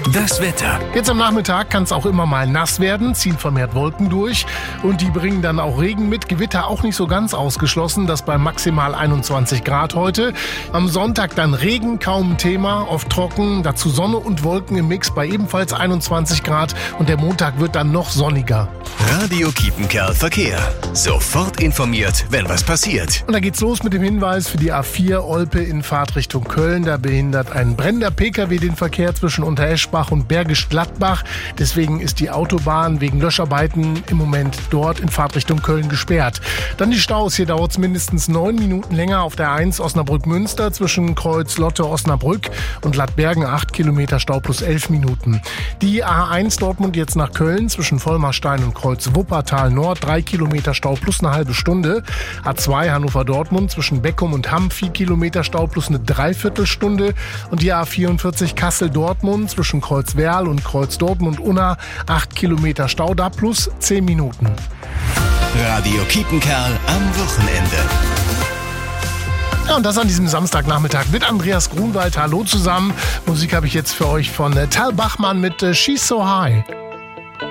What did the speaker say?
Das Wetter. Jetzt am Nachmittag kann es auch immer mal nass werden, ziehen vermehrt Wolken durch und die bringen dann auch Regen mit. Gewitter auch nicht so ganz ausgeschlossen, das bei maximal 21 Grad heute. Am Sonntag dann Regen, kaum ein Thema, oft trocken, dazu Sonne und Wolken im Mix bei ebenfalls 21 Grad und der Montag wird dann noch sonniger. Radio Kiepenkerl Verkehr. Sofort informiert, wenn was passiert. Und da geht's los mit dem Hinweis für die A4 Olpe in Fahrtrichtung Köln. Da behindert ein brennender Pkw den Verkehr zwischen Untereschbach und Bergisch Gladbach. Deswegen ist die Autobahn wegen Löscharbeiten im Moment dort in Fahrtrichtung Köln gesperrt. Dann die Staus. Hier dauert es mindestens 9 Minuten länger auf der 1 Osnabrück-Münster zwischen Kreuz Lotte-Osnabrück und Lattbergen 8 Kilometer Stau plus 11 Minuten. Die A1 Dortmund jetzt nach Köln zwischen Vollmarstein und Kreuz Wuppertal Nord 3 Kilometer Stau plus eine halbe Stunde. A2 Hannover-Dortmund zwischen Beckum und Hamm 4 Kilometer Stau plus eine Dreiviertelstunde. Und die A44 Kassel-Dortmund zwischen Kreuz Werl und Kreuz Dortmund-Unna 8 Kilometer Stau da plus 10 Minuten. Radio Kiepenkerl am Wochenende. Ja, und das an diesem Samstagnachmittag mit Andreas Grunwald. Hallo zusammen. Musik habe ich jetzt für euch von Tal Bachmann mit She's So High.